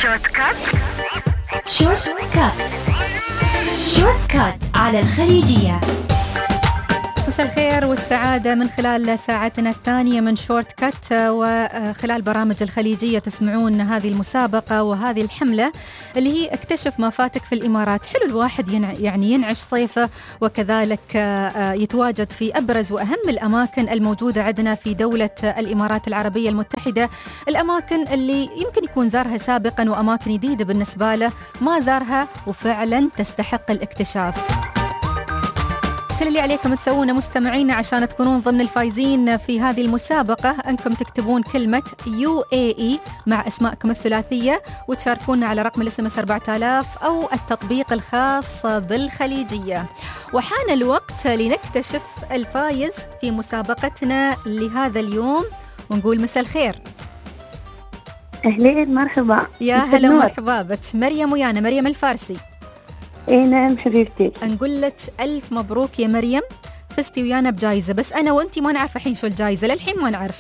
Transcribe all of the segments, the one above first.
شورت كات. شورت كات. شورت كات على الخليجية. مساء الخير والسعادة من خلال ساعتنا الثانية من شورت كات، وخلال برامج الخليجية تسمعون هذه المسابقة وهذه الحملة اللي هي اكتشف ما فاتك في الإمارات. حلو الواحد يعني ينعش صيفه وكذلك يتواجد في أبرز وأهم الأماكن الموجودة عندنا في دولة الإمارات العربية المتحدة، الأماكن اللي يمكن يكون زارها سابقا وأماكن جديدة بالنسبة له ما زارها وفعلا تستحق الاكتشاف. كل اللي عليكم تسوونه مستمعينا عشان تكونون ضمن الفايزين في هذه المسابقة أنكم تكتبون كلمة UAE مع أسماءكم الثلاثية وتشاركونا على رقم الSMS 4000 أو التطبيق الخاص بالخليجية. وحان الوقت لنكتشف الفايز في مسابقتنا لهذا اليوم ونقول مساء الخير. أهلين مرحبا. يا هلا ومرحبا بك مريم ويانا، مريم الفارسي. اي نعم حبيبتي. نقول لك ألف مبروك يا مريم، فزتي ويانا بجائزة، بس أنا وأنتي ما نعرف الحين شو الجائزة، للحين ما نعرف.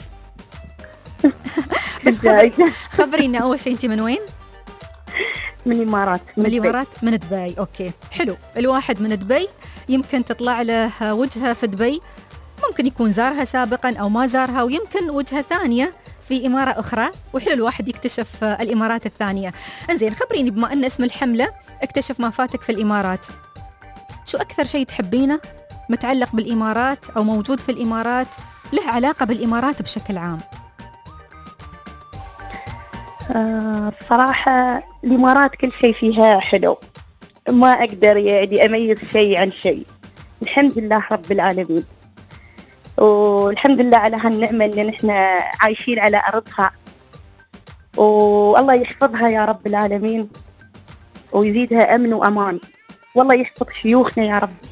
بس خبرينا أول شيء أنتي من وين؟ من الإمارات. من الإمارات، من دبي. أوكي حلو، الواحد من دبي يمكن تطلع له وجهة في دبي، ممكن يكون زارها سابقا أو ما زارها، ويمكن وجهة ثانية في إمارة أخرى، وحلو الواحد يكتشف الإمارات الثانية. انزين خبريني، بما أن اسم الحملة اكتشف ما فاتك في الإمارات، شو أكثر شيء تحبينه متعلق بالإمارات أو موجود في الإمارات له علاقة بالإمارات بشكل عام؟ الصراحة الإمارات كل شيء فيها حلو، ما أقدر يعني أميز شيء عن شيء. الحمد لله رب العالمين، والحمد لله على هالنعمة اللي نحن عايشين على أرضها، والله يحفظها يا رب العالمين ويزيدها أمن وأمان، والله يحفظ شيوخنا يا رب.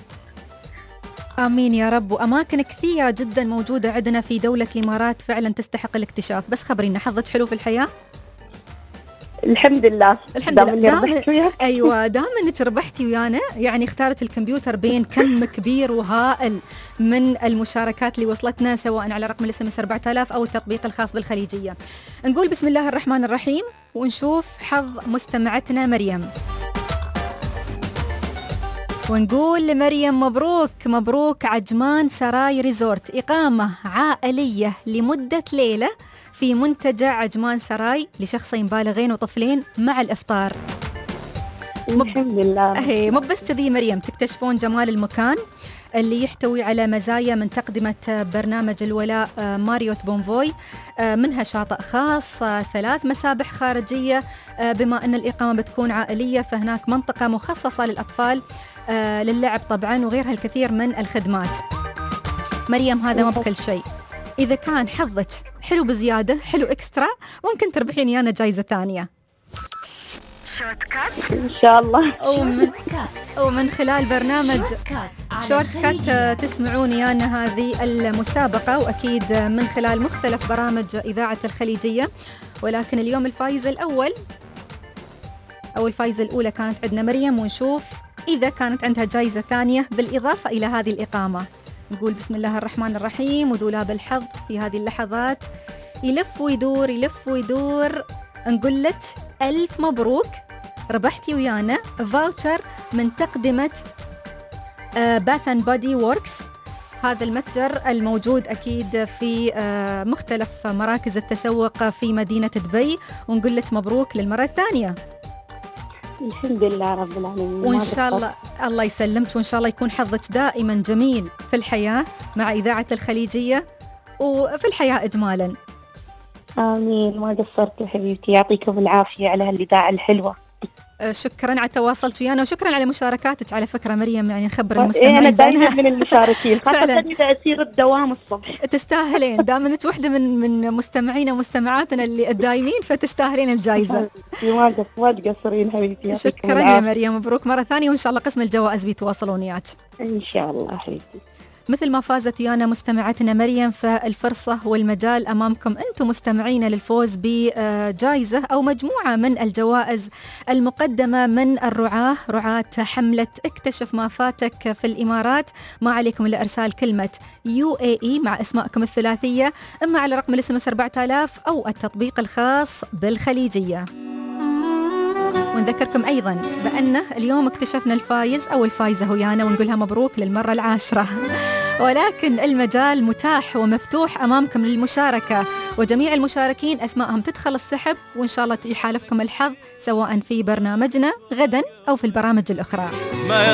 آمين يا رب. وأماكن كثيرة جدا موجودة عندنا في دولة الإمارات فعلا تستحق الاكتشاف. بس خبرينا، حظك حلو في الحياة؟ الحمد لله. الحمد لله. أيوة، دام إنك ربحتي ويانا يعني اختارت الكمبيوتر بين كم كبير وهائل من المشاركات اللي وصلتنا سواء على رقم الSMS 4000 أو التطبيق الخاص بالخليجية. نقول بسم الله الرحمن الرحيم ونشوف حظ مستمعتنا مريم، ونقول لمريم مبروك مبروك، عجمان سراي ريزورت، إقامة عائلية لمدة ليلة في منتجع عجمان سراي لشخصين بالغين وطفلين مع الإفطار. الحمد لله. مو بس كذي مريم، تكتشفون جمال المكان اللي يحتوي على مزايا من تقدمة برنامج الولاء ماريوت بونفوي، منها شاطئ خاص، 3 مسابح خارجية، بما أن الإقامة بتكون عائلية فهناك منطقة مخصصة للأطفال للعب طبعا، وغيرها الكثير من الخدمات. مريم هذا مو بكل شيء، إذا كان حظك حلو بزيادة، حلو إكسترا، ممكن تربحين يانا جايزة ثانية شورت كات إن شاء الله. ومن خلال برنامج شورت كات تسمعون يانا هذه المسابقة، وأكيد من خلال مختلف برامج إذاعة الخليجية. ولكن اليوم الفائزة الأول أو الفائزة الأولى كانت عندنا مريم، ونشوف إذا كانت عندها جايزة ثانية بالإضافة إلى هذه الإقامة. نقول بسم الله الرحمن الرحيم، ودولاب الحظ في هذه اللحظات يلف ويدور يلف ويدور. نقول لك ألف مبروك، ربحتي ويانا فاوتشر من تقدمة باث اند بودي ووركس، هذا المتجر الموجود أكيد في مختلف مراكز التسوق في مدينة دبي. ونقول لك مبروك للمرة الثانية. الحمد لله رب العالمين، وإن شاء الله الله يسلمك، وإن شاء الله يكون حظك دائما جميل في الحياة مع إذاعة الخليجية وفي الحياة إجمالا. آمين، ما قصرت يا حبيبتي، يعطيكم العافية على هالإذاعة الحلوة. شكرا على تواصلك ويانا، وشكرا على مشاركاتك. على فكرة مريم يعني نخبر المستمعين، أنا دائما من المشاركين، خاصة إذا أسير الدوام الصبح. تستاهلين، دام أنك واحدة من مستمعينا ومستمعاتنا اللي الدايمين، فتستاهلين الجائزة. ما تقصرين حبيبتي. شكرا يا مريم، مبروك مرة ثانية، وإن شاء الله قسم الجوائز بيتواصلون وياك إن شاء الله حبيبتي. مثل ما فازت ويانا مستمعتنا مريم، فالفرصة والمجال أمامكم أنتم مستمعين للفوز بجائزة أو مجموعة من الجوائز المقدمة من رعاة حملة اكتشف ما فاتك في الإمارات. ما عليكم إلا إرسال كلمة UAE مع أسماءكم الثلاثية، إما على رقم الSMS 4000 أو التطبيق الخاص بالخليجية. ونذكركم أيضا بأن اليوم اكتشفنا الفايز أو الفايزة ويانا، ونقولها مبروك للمرة 10. ولكن المجال متاح ومفتوح أمامكم للمشاركة، وجميع المشاركين أسمائهم تدخل السحب، وإن شاء الله يحالفكم الحظ سواء في برنامجنا غدا أو في البرامج الأخرى.